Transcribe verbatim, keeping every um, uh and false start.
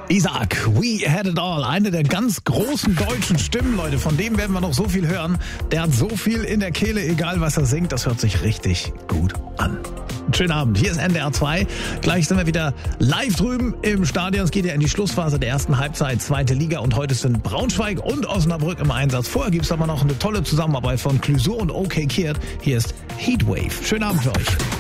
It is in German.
Isaac, We Had It All, eine der ganz großen deutschen Stimmen, Leute, von dem werden wir noch so viel hören. Der hat so viel in der Kehle, egal was er singt, das hört sich richtig gut an. Schönen Abend, hier ist N D R zwei. Gleich sind wir wieder live drüben im Stadion. Es geht ja in die Schlussphase der ersten Halbzeit, zweite Liga, und heute sind Braunschweig und Osnabrück im Einsatz. Vorher gibt's aber noch eine tolle Zusammenarbeit von Clouseau und OK Kiert. Hier ist Heatwave. Schönen Abend für euch.